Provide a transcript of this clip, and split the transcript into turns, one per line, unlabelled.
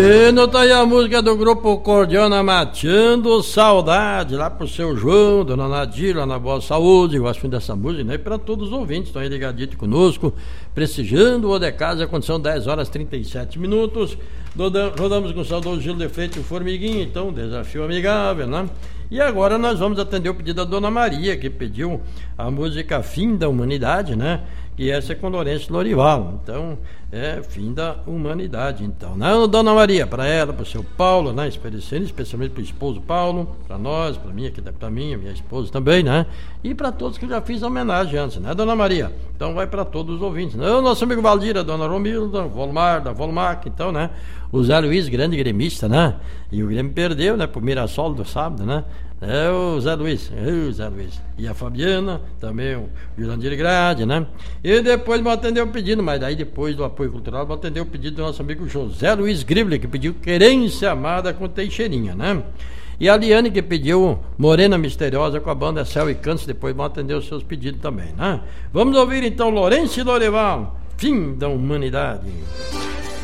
E não tá aí a música do grupo Cordiona Mateando Saudade, lá pro seu João, dona Nadira, na Boa Saúde. Gosto dessa música, né? E pra todos os ouvintes, estão aí ligadinhos conosco, prestigiando o de casa, condição 10 horas 37 minutos. Rodamos com o saudoso Gil de Freitas e o Formiguinha, então, desafio amigável, né? E agora nós vamos atender o pedido da dona Maria, que pediu a música Fim da Humanidade, né? E essa é com Lourenço Lorival. Então, é Fim da Humanidade, então, né? Dona Maria, para ela, para o seu Paulo, né? Especialmente para o esposo Paulo, para nós, para mim, aqui para minha esposa também, né? E para todos que já fiz a homenagem antes, né, Dona Maria? Então vai para todos os ouvintes, né? O nosso amigo Valdir, a Dona Romilda, Volmar, da Volmac, então, né? O Zé Luiz, grande gremista, né? E o Grêmio perdeu, né? Pro Mirassol do sábado, né? É o Zé Luiz. E a Fabiana, também o Jurandir Grade, né? E depois vou atender o pedido, mas daí depois do apoio cultural vou atender o pedido do nosso amigo José Luiz Gribli, que pediu Querência Amada com Teixeirinha, né? E a Liane, que pediu Morena Misteriosa com a banda Céu e Cantos. Depois vão atender os seus pedidos também, né? Vamos ouvir então Lourenço Lorival, Fim da Humanidade.